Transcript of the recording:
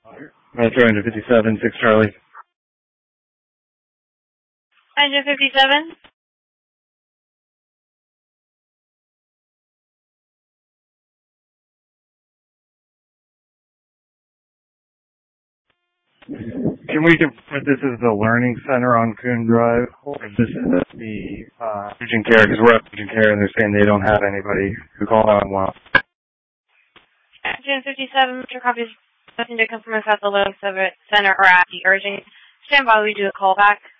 Metro Engine 57, 6 Charlie. Engine 57. Can we confirm this is the Learning Center on Coon Drive, or is this the urgent care? Because we're at urgent care and they're saying they don't have anybody who called on one. Engine 57, Mr. Copies, nothing to confirm if at the Learning Center or at the urgent. Stand by, we do a call back.